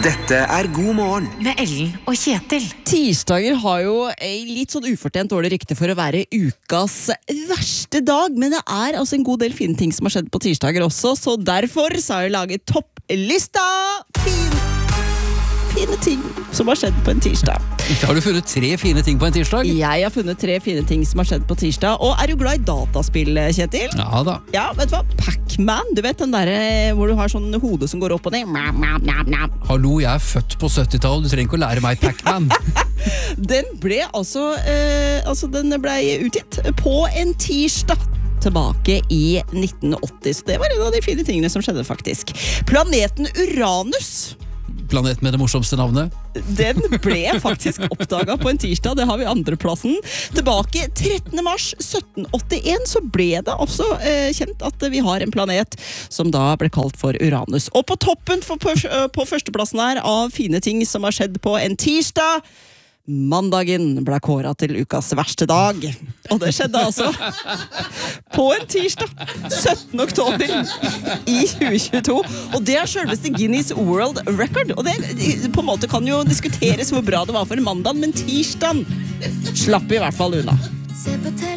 Dette God morgen med Ellen og Kjetil. Tirsdager har jo litt sånn ufortjent dårlig rykte for å være ukas verste dag, men det altså en god del fine ting som har skjedd på tirsdager også, så derfor så har jeg laget topplista fine ting som har skjedd på en tirsdag. Har du funnet 3 fine ting på en tirsdag? Jeg har funnet 3 fine ting som har skjedd på tirsdag, og du glad i dataspill, Kjetil? Ja da. Ja, vet du hva? Pac-Man, du vet den der hvor du har sånn hode som går opp og ned. Hallo, jeg født på 70-tallet, du trenger ikke å lære meg Pac-Man. Den ble den ble utgitt på en tirsdag tilbake i 1980, så det var en av de fine tingene som skjedde faktisk. Planeten Uranus, Planet med det morsomste navnet. den ble faktisk oppdaget på en tirsdag, det har vi andreplassen. Tilbake 13. mars 1781 så ble det også kjent at vi har en planet som da ble kalt for Uranus. Og på toppen på førsteplassen her av fine ting som har skjedd på en tirsdag, mandagen ble kåret til ukas verste dag. Og det skjedde altså på en tirsdag, 17. oktober i 2022. Og det selveste Guinness World Record. Og det på en måte kan jo diskuteres hvor bra det var for mandagen, men tirsdagen slapp i hvert fall unna.